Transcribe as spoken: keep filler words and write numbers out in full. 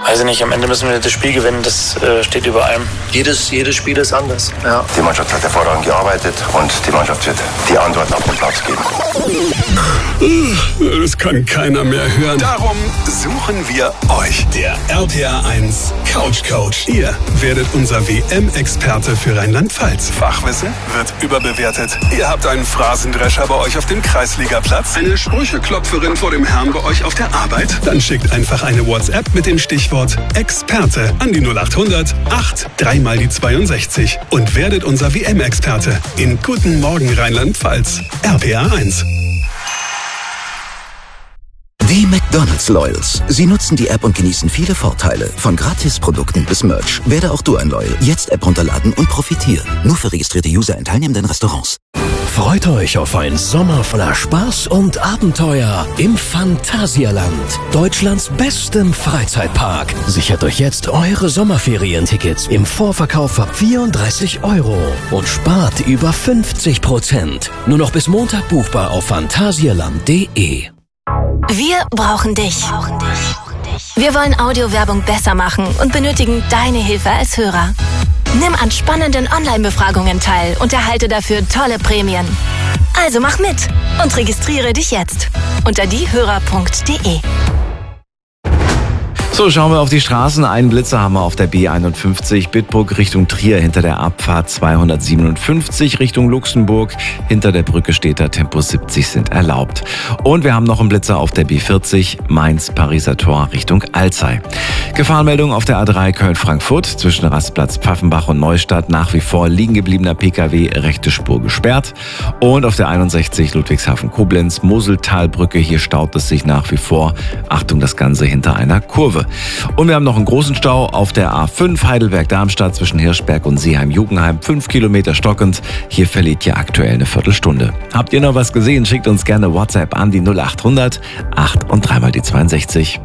Weiß ich nicht, am Ende müssen wir das Spiel gewinnen, das äh, steht über allem. Jedes, jedes Spiel ist anders. Ja. Die Mannschaft hat hervorragend gearbeitet und die Mannschaft wird die Antworten auf den Platz geben. Das kann keiner mehr hören. Darum suchen wir euch. Der R P R eins Couch Coach. Ihr werdet unser W M-Experte für Rheinland-Pfalz. Fachwissen wird überbewertet. Ihr habt einen Phrasendrescher bei euch auf dem Kreisligaplatz. Eine Sprücheklopferin vor dem Herrn bei euch auf der Arbeit? Dann schickt einfach eine WhatsApp mit dem Stichwort Experte an die null acht hundert acht drei mal die zweiundsechzig und werdet unser W M-Experte in Guten Morgen Rheinland-Pfalz. R P R eins. Die McDonald's Loyals. Sie nutzen die App und genießen viele Vorteile. Von Gratisprodukten bis Merch. Werde auch du ein Loyal. Jetzt App runterladen und profitieren. Nur für registrierte User in teilnehmenden Restaurants. Freut euch auf einen Sommer voller Spaß und Abenteuer im Phantasialand, Deutschlands bestem Freizeitpark. Sichert euch jetzt eure Sommerferientickets im Vorverkauf ab vierunddreißig Euro und spart über fünfzig Prozent. Nur noch bis Montag buchbar auf phantasialand punkt de. Wir brauchen dich. Wir wollen Audiowerbung besser machen und benötigen deine Hilfe als Hörer. Nimm an spannenden Online-Befragungen teil und erhalte dafür tolle Prämien. Also mach mit und registriere dich jetzt unter diehörer punkt de. So, schauen wir auf die Straßen. Einen Blitzer haben wir auf der B einundfünfzig Bitburg Richtung Trier hinter der Abfahrt zweihundertsiebenundfünfzig Richtung Luxemburg. Hinter der Brücke steht da Tempo siebzig sind erlaubt. Und wir haben noch einen Blitzer auf der B vierzig Mainz-Pariser Tor Richtung Alzey. Gefahrenmeldung auf der A drei Köln-Frankfurt zwischen Rastplatz Pfaffenbach und Neustadt. Nach wie vor liegen gebliebener Pkw, rechte Spur gesperrt. Und auf der einundsechzig Ludwigshafen-Koblenz Moseltalbrücke. Hier staut es sich nach wie vor. Achtung, das Ganze hinter einer Kurve. Und wir haben noch einen großen Stau auf der A fünf Heidelberg-Darmstadt zwischen Hirschberg und Seeheim-Jugenheim. Fünf Kilometer stockend. Hier verliert ihr aktuell eine Viertelstunde. Habt ihr noch was gesehen? Schickt uns gerne WhatsApp an die null acht hundert acht und drei mal die zweiundsechzig.